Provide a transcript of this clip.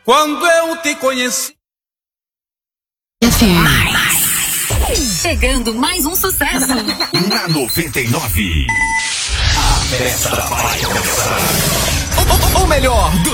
Quando eu te conheci. Chegando mais um sucesso. Na 99. A festa vai começar. O melhor do